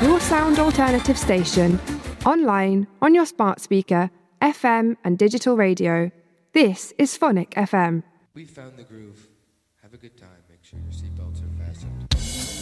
your sound alternative station, online, on your smart speaker, FM and digital radio. This is Phonic FM. We found the groove. Have a good time. Make sure your seatbelts are fastened.